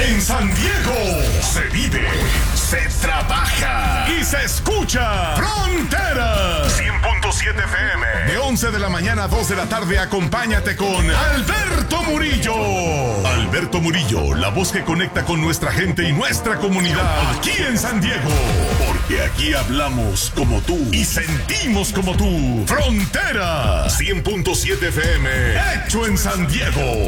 En San Diego se vive, se trabaja y se escucha Fronteras 100.7 FM. De 11 de la mañana a 2 de la tarde, acompáñate con Alberto Murillo. Alberto Murillo, la voz que conecta con nuestra gente y nuestra comunidad aquí en San Diego. Porque aquí hablamos como tú y sentimos como tú. Fronteras 100.7 FM, hecho en San Diego.